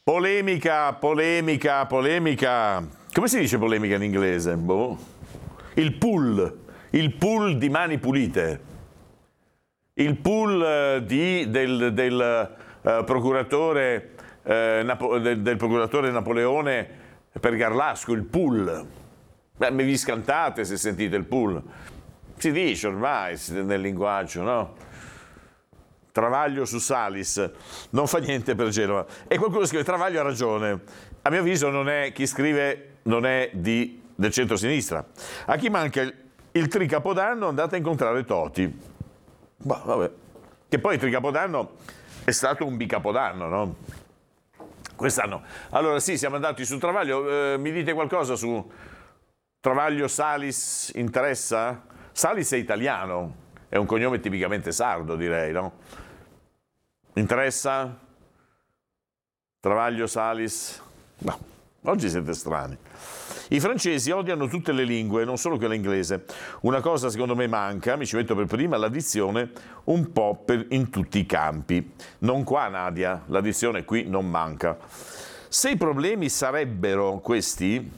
Polemica, polemica, polemica. Come si dice polemica in inglese? Boh. Il pool di Mani Pulite. Il pool del procuratore del procuratore Napoleone per Garlasco, il pool. Beh, mi vi scantate se sentite il pool. Si dice ormai nel linguaggio, no? Travaglio su Salis, non fa niente per Genova. E qualcuno scrive, Travaglio ha ragione. A mio avviso chi scrive non è del centro-sinistra. A chi manca il tricapodanno andate a incontrare Toti. Bah, vabbè. Che poi il tricapodanno è stato un bicapodanno, no? Quest'anno. Allora sì, siamo andati su Travaglio. Mi dite qualcosa su Travaglio Salis? Interessa? Salis è italiano, è un cognome tipicamente sardo, direi, no? Interessa? Travaglio Salis? No, oggi siete strani. I francesi odiano tutte le lingue, non solo quella inglese. Una cosa secondo me manca, mi ci metto per prima, l'addizione un po' in tutti i campi. Non qua, Nadia, l'addizione qui non manca. Se i problemi sarebbero questi...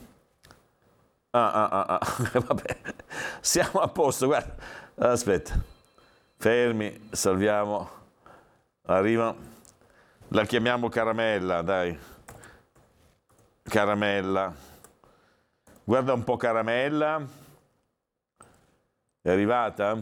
vabbè, siamo a posto, guarda, aspetta, fermi, salviamo, arriva, la chiamiamo Caramella, dai, Caramella, guarda un po' Caramella, è arrivata?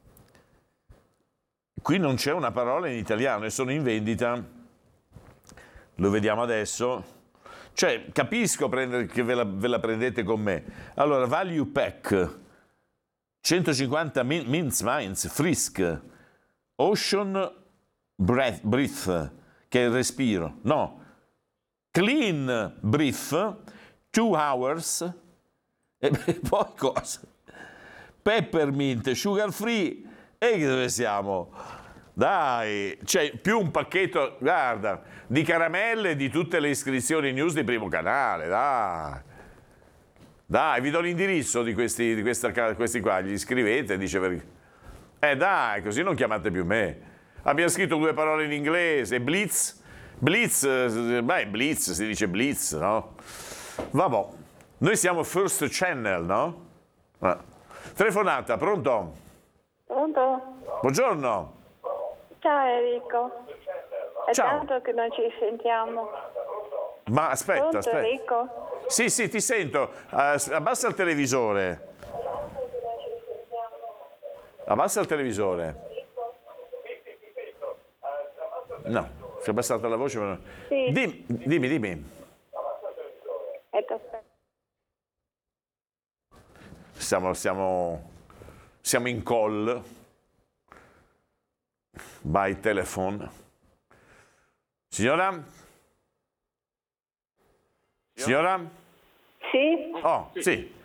Qui non c'è una parola in italiano e sono in vendita, lo vediamo adesso. Cioè, capisco che ve la prendete con me. Allora, value pack, 150 mince, frisk, ocean breath, che è il respiro. No, clean breath, 2 hours, e poi cosa? Peppermint, sugar free, e dove siamo? Dai, c'è più un pacchetto, guarda, di caramelle di tutte le iscrizioni news di Primo Canale, dai. Dai, vi do l'indirizzo di questi qua, gli iscrivete, dice perché. Dai, così non chiamate più me. Abbiamo scritto 2 parole in inglese, blitz, blitz, si dice blitz, no? Vabbè, noi siamo First Channel, no? Telefonata, pronto? Pronto? Buongiorno. Ciao Enrico, è Ciao. tanto che non ci sentiamo. Ma aspetta, Pronto, aspetta. Enrico? Sì, ti sento. Abbassa il televisore. Abbassa il televisore. No, si è abbassata la voce. Ma... Sì. Dimmi. Ecco, aspetta. Siamo in call. By telephone. Signora? Signora? Sì? Oh, sì.